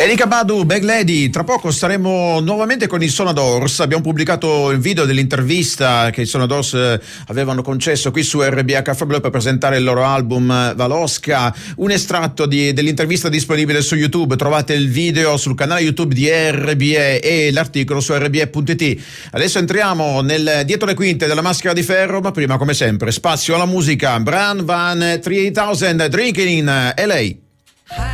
Erika Badu, Bag Lady, tra poco staremo nuovamente con i Sonadors. Abbiamo pubblicato il video dell'intervista che i Sonadors avevano concesso qui su RBA Caffè Blu per presentare il loro album Valosca, un estratto dell'intervista disponibile su YouTube. Trovate il video sul canale YouTube di RBA e l'articolo su rba.it. Adesso entriamo nel dietro le quinte della Maschera di Ferro, ma prima come sempre spazio alla musica. Bran Van 3000 Drinking in LA.